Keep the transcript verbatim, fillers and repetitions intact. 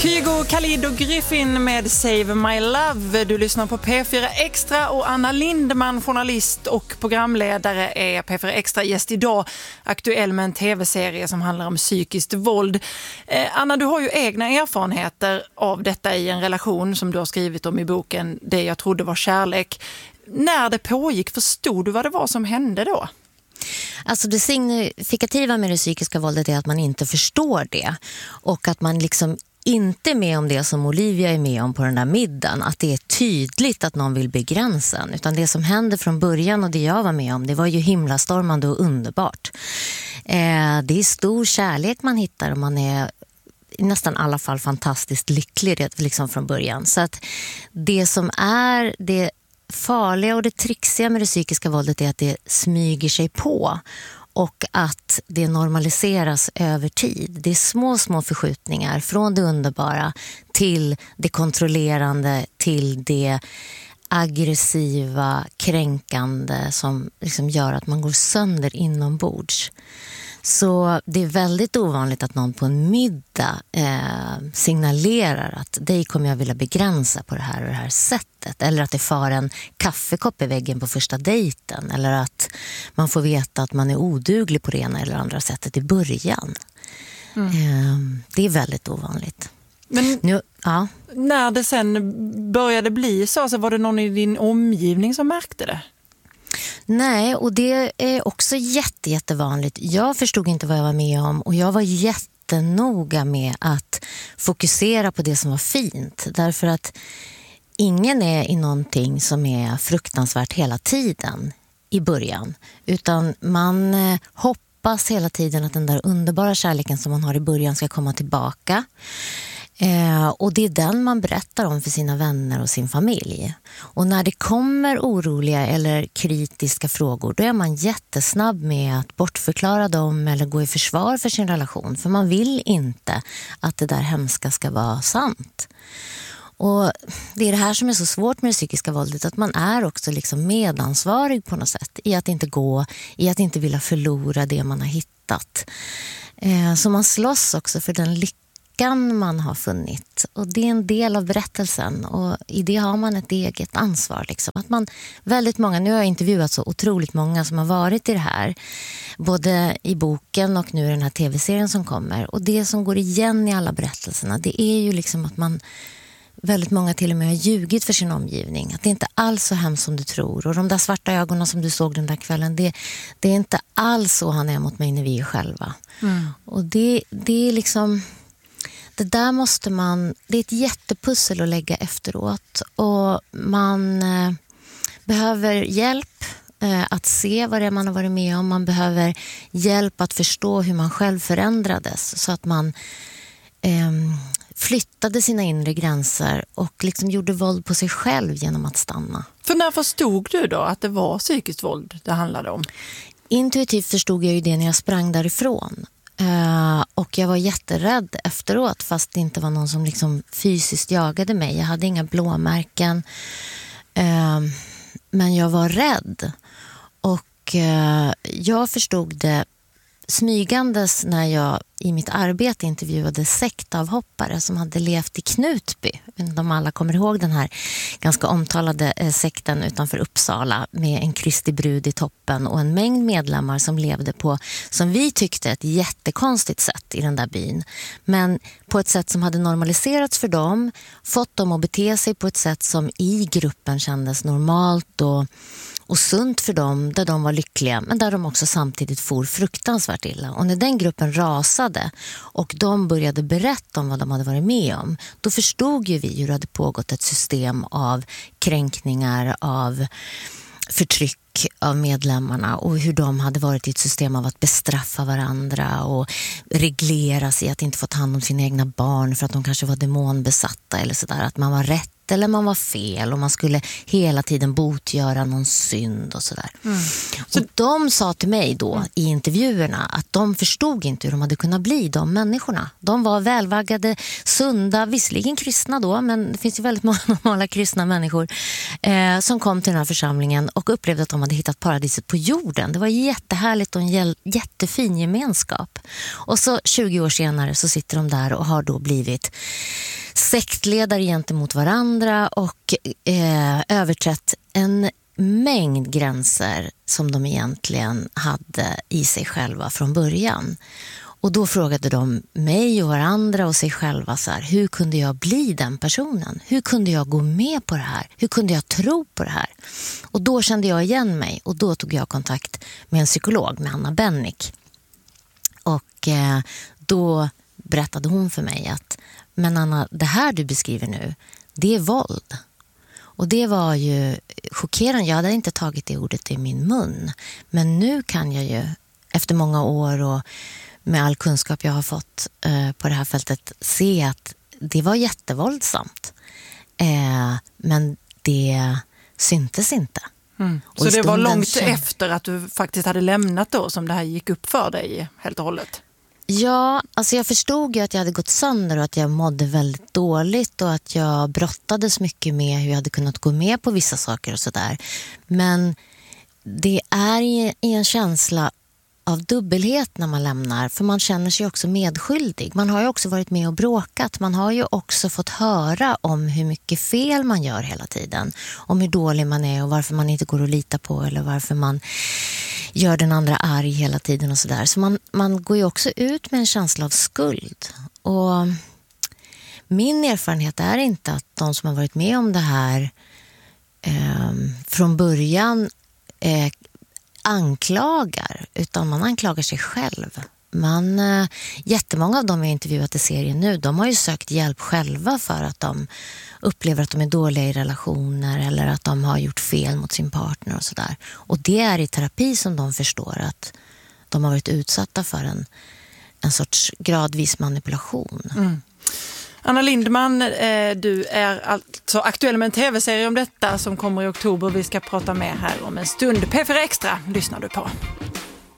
Kygo, Khalid och Griffin med Save My Love. Du lyssnar på P fyra Extra och Anna Lindman, journalist och programledare, är P fyra Extra gäst idag, aktuell med en tv-serie som handlar om psykiskt våld. Eh, Anna, du har ju egna erfarenheter av detta i en relation som du har skrivit om i boken Det jag trodde var kärlek. När det pågick, förstod du vad det var som hände då? Alltså det signifikativa med det psykiska våldet är att man inte förstår det och att man liksom inte är med om det som Olivia är med om på den där middagen, att det är tydligt att någon vill begränsa en, utan det som hände från början och det jag var med om, det var ju himlastormande och underbart. Eh, det är stor kärlek man hittar och man är i nästan alla fall fantastiskt lycklig liksom från början. Så att det som är det farliga och det trixiga med det psykiska våldet är att det smyger sig på och att det normaliseras över tid. Det är små, små förskjutningar från det underbara till det kontrollerande, till det aggressiva, kränkande som liksom gör att man går sönder inombords. Så det är väldigt ovanligt att någon på en middag eh, signalerar att dig kommer jag vilja begränsa på det här och det här sättet. Eller att det far en kaffekopp i väggen på första dejten. Eller att man får veta att man är oduglig på det ena eller andra sättet i början. Mm. Eh, det är väldigt ovanligt. Men nu, ja. när det sen började bli så, så var det någon i din omgivning som märkte det? Nej, och det är också jätte, jättevanligt. Jag förstod inte vad jag var med om och jag var jättenoga med att fokusera på det som var fint. Därför att ingen är i någonting som är fruktansvärt hela tiden i början. Utan man hoppas hela tiden att den där underbara kärleken som man har i början ska komma tillbaka. Eh, och det är den man berättar om för sina vänner och sin familj. Och när det kommer oroliga eller kritiska frågor, då är man jättesnabb med att bortförklara dem eller gå i försvar för sin relation. För man vill inte att det där hemska ska vara sant. Och det är det här som är så svårt med det psykiska våldet, att man är också liksom medansvarig på något sätt i att inte gå, i att inte vilja förlora det man har hittat. Eh, så man slåss också för den lyckan man har funnit, och det är en del av berättelsen och i det har man ett eget ansvar liksom. Att man, väldigt många, nu har jag intervjuat så otroligt många som har varit i det här, både i boken och nu i den här tv-serien som kommer, och det som går igen i alla berättelserna, det är ju liksom att man, väldigt många till och med har ljugit för sin omgivning, att det inte alls så hemskt som du tror, och de där svarta ögonen som du såg den där kvällen, det, det är inte alls så han är mot mig när vi är själva. Mm. Och det, det är liksom, det där måste man, det är ett jättepussel att lägga efteråt, och man eh, behöver hjälp eh, att se vad det är man har varit med om. Man behöver hjälp att förstå hur man själv förändrades, så att man eh, flyttade sina inre gränser och liksom gjorde våld på sig själv genom att stanna. För när förstod du då att det var psykiskt våld det handlade om? Intuitivt förstod jag ju det när jag sprang därifrån. Uh, och jag var jätterädd efteråt, fast det inte var någon som liksom fysiskt jagade mig. Jag hade inga blåmärken, uh, men jag var rädd. Och uh, jag förstod det smygandes när jag i mitt arbete intervjuade sektavhoppare som hade levt i Knutby. De alla kommer ihåg den här ganska omtalade eh, sekten utanför Uppsala med en kristig brud i toppen och en mängd medlemmar som levde på, som vi tyckte, ett jättekonstigt sätt i den där byn. Men på ett sätt som hade normaliserats för dem, fått dem att bete sig på ett sätt som i gruppen kändes normalt och och sunt för dem, där de var lyckliga, men där de också samtidigt for fruktansvärt illa. Och när den gruppen rasade och de började berätta om vad de hade varit med om, då förstod ju vi hur det hade pågått ett system av kränkningar, av förtryck av medlemmarna, och hur de hade varit i ett system av att bestraffa varandra och reglera sig att inte få ta hand om sina egna barn för att de kanske var demonbesatta eller sådär, att man var rätt eller man var fel och man skulle hela tiden botgöra någon synd och sådär. Mm. Så och de sa till mig då mm. i intervjuerna att de förstod inte hur de hade kunnat bli de människorna. De var välvaggade, sunda, visserligen kristna då, men det finns ju väldigt många normala kristna människor eh, som kom till den här församlingen och upplevde att de hade hittat paradiset på jorden. Det var jättehärligt och en jättefin gemenskap. Och så tjugo år senare så sitter de där och har då blivit sektledare gentemot varandra och eh, överträtt en mängd gränser som de egentligen hade i sig själva från början. Och då frågade de mig och varandra och sig själva så här, hur kunde jag bli den personen? Hur kunde jag gå med på det här? Hur kunde jag tro på det här? Och då kände jag igen mig och då tog jag kontakt med en psykolog, med Anna Bennick. Och eh, då berättade hon för mig att, men Anna, det här du beskriver nu, det är våld. Och det var ju chockerande. Jag hade inte tagit det ordet i min mun. Men nu kan jag ju, efter många år och med all kunskap jag har fått eh, på det här fältet, se att det var jättevåldsamt. Eh, men det syntes inte. Mm. Så det var långt känd... efter att du faktiskt hade lämnat då som det här gick upp för dig helt och hållet? Ja, alltså jag förstod ju att jag hade gått sönder och att jag mådde väldigt dåligt och att jag brottades mycket med hur jag hade kunnat gå med på vissa saker och sådär. Men det är i en känsla av dubbelhet när man lämnar, för man känner sig också medskyldig. Man har ju också varit med och bråkat. Man har ju också fått höra om hur mycket fel man gör hela tiden. Om hur dålig man är och varför man inte går att lita på eller varför man gör den andra arg hela tiden och sådär. Så man, man går ju också ut med en känsla av skuld. Och min erfarenhet är inte att de som har varit med om det här eh, från början eh, anklagar, utan man anklagar sig själv. Man, eh, jättemånga av dem jag intervjuat i serien nu, de har ju sökt hjälp själva för att de upplever att de är dåliga i relationer eller att de har gjort fel mot sin partner och sådär. Och det är i terapi som de förstår att de har varit utsatta för en, en sorts gradvis manipulation. Mm. Anna Lindman, du är alltså aktuell med en tv-serie om detta som kommer i oktober. Vi ska prata med här om en stund. P fyra Extra lyssnar du på.